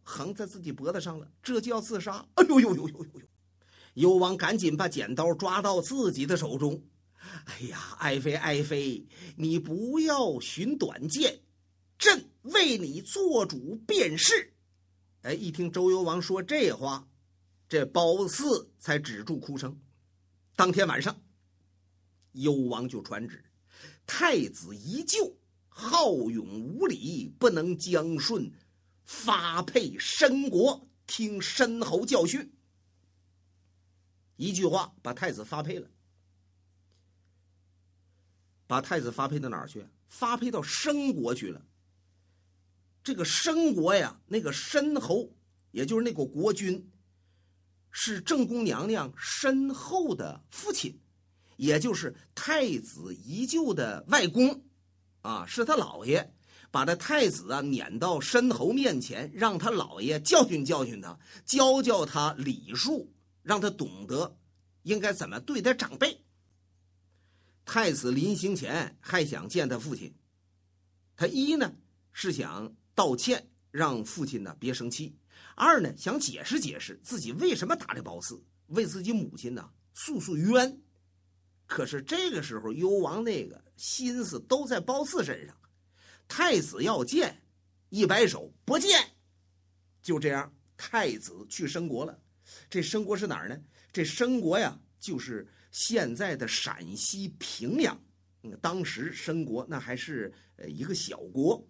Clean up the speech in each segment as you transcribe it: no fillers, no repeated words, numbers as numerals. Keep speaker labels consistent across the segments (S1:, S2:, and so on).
S1: 横在自己脖子上了，这就要自杀。哎呦呦呦呦呦呦！幽王赶紧把剪刀抓到自己的手中。哎呀，爱妃爱妃，你不要寻短见，朕为你做主便是。哎，一听周幽王说这话，这褒姒才止住哭声。当天晚上，幽王就传旨，太子依旧好勇无礼，不能将顺，发配申国，听申侯教训。一句话把太子发配了。把太子发配到哪儿去？发配到申国去了。这个申国呀，那个申侯，也就是那个国君，是正宫娘娘申后的父亲，也就是太子依旧的外公啊，是他姥爷把这太子啊撵到申侯面前，让他姥爷教训教训他，教教他礼数，让他懂得应该怎么对待长辈。太子临行前还想见他父亲，他一呢是想道歉，让父亲呢别生气；二呢想解释解释自己为什么打这褒姒，为自己母亲呢诉诉冤。可是这个时候幽王那个心思都在褒姒身上，太子要见，一摆手不见。就这样，太子去申国了。这申国是哪儿呢？这申国呀，就是现在的陕西平阳。当时申国那还是一个小国。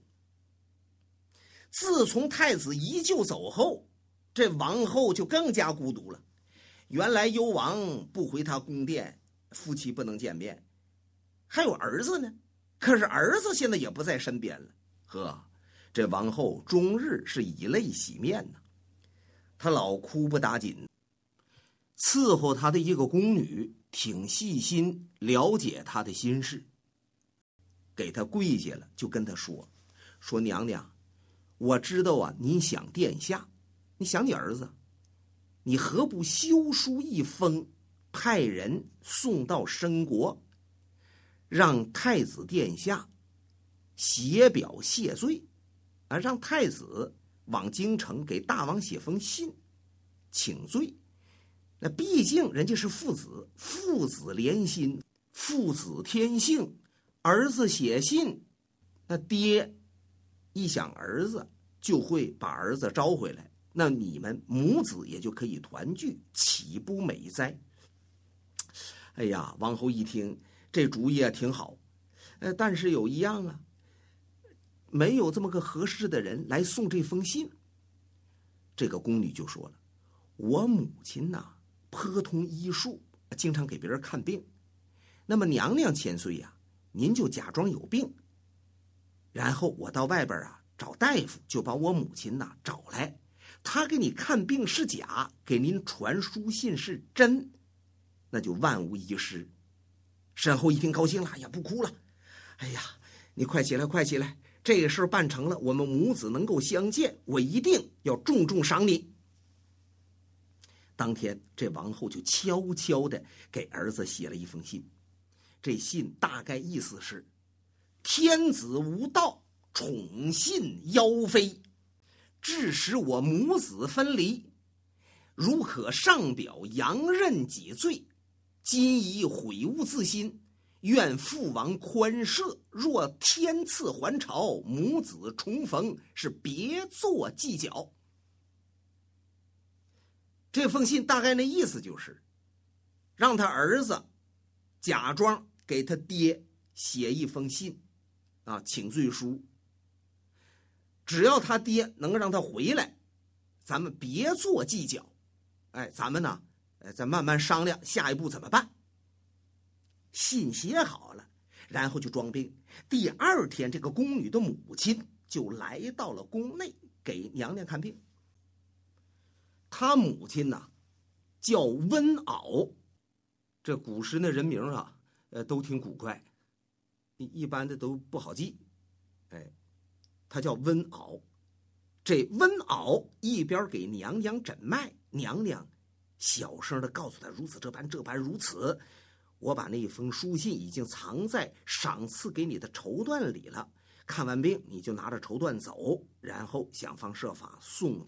S1: 自从太子依旧走后，这王后就更加孤独了。原来幽王不回他宫殿，夫妻不能见面，还有儿子呢，可是儿子现在也不在身边了。呵，这王后终日是以泪洗面呢，她老哭不打紧。伺候她的一个宫女挺细心，了解她的心事，给她跪下了，就跟她说娘娘，我知道啊，你想殿下，你想你儿子，你何不修书一封，派人送到申国，让太子殿下写表谢罪啊，让太子往京城给大王写封信请罪。那毕竟人家是父子，父子连心，父子天性，儿子写信，那爹一想儿子就会把儿子招回来，那你们母子也就可以团聚，岂不美哉？哎呀，王后一听这主意也挺好，但是有一样啊，没有这么个合适的人来送这封信。这个宫女就说了，我母亲呐颇通医术，经常给别人看病，那么娘娘千岁呀，您就假装有病，然后我到外边啊找大夫，就把我母亲呐找来，他给你看病是假，给您传书信是真，那就万无一失。申后一听高兴了，哎呀不哭了，哎呀你快起来快起来，这个事办成了，我们母子能够相见，我一定要重重赏你。当天这王后就悄悄地给儿子写了一封信，这信大概意思是，天子无道，宠信妖妃，致使我母子分离，如可上表扬任己罪，今已悔悟自新，愿父王宽赦，若天赐还朝，母子重逢，是别作计较。这封信大概那意思就是，让他儿子假装给他爹写一封信啊，请罪书，只要他爹能让他回来，咱们别做计较，哎，咱们呢再慢慢商量下一步怎么办。信写好了，然后就装病。第二天这个宫女的母亲就来到了宫内给娘娘看病。他母亲呢叫温媪，这古时那人名啊都挺古怪，一般的都不好记。哎，他叫温媪。这温媪一边给娘娘诊脉，娘娘小声的告诉他如此这般这般如此，我把那封书信已经藏在赏赐给你的绸缎里了，看完病你就拿着绸缎走，然后想方设法送